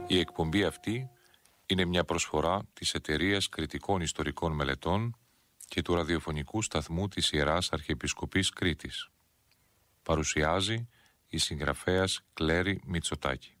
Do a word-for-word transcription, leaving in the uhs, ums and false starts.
Η εκπομπή αυτή είναι μια προσφορά της Εταιρείας Κριτικών Ιστορικών Μελετών και του ραδιοφωνικού σταθμού της Ιεράς Αρχιεπισκοπής Κρήτης. Παρουσιάζει η συγγραφέας Κλέρη Μητσοτάκη.